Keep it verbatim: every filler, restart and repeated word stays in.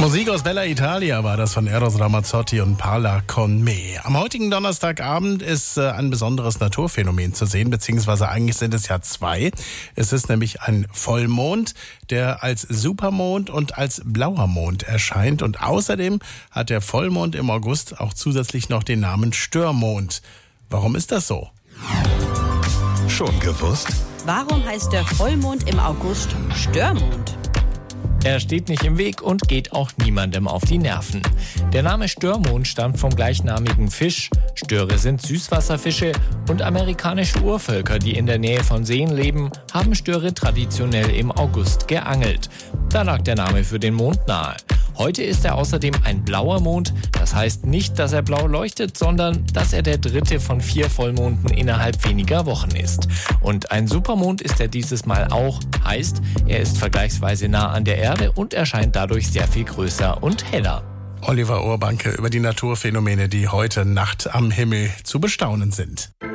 Musik aus Bella Italia war das von Eros Ramazzotti und Parla con me. Am heutigen Donnerstagabend ist äh, ein besonderes Naturphänomen zu sehen, beziehungsweise eigentlich sind es ja zwei. Es ist nämlich ein Vollmond, der als Supermond und als blauer Mond erscheint. Und außerdem hat der Vollmond im August auch zusätzlich noch den Namen Störmond. Warum ist das so? Schon gewusst? Warum heißt der Vollmond im August Störmond? Er steht nicht im Weg und geht auch niemandem auf die Nerven. Der Name Störmond stammt vom gleichnamigen Fisch. Störe sind Süßwasserfische und amerikanische Urvölker, die in der Nähe von Seen leben, haben Störe traditionell im August geangelt. Da lag der Name für den Mond nahe. Heute ist er außerdem ein blauer Mond. Das heißt nicht, dass er blau leuchtet, sondern dass er der dritte von vier Vollmonden innerhalb weniger Wochen ist. Und ein Supermond ist er dieses Mal auch. Heißt, er ist vergleichsweise nah an der Erde und erscheint dadurch sehr viel größer und heller. Oliver Urbanke über die Naturphänomene, die heute Nacht am Himmel zu bestaunen sind.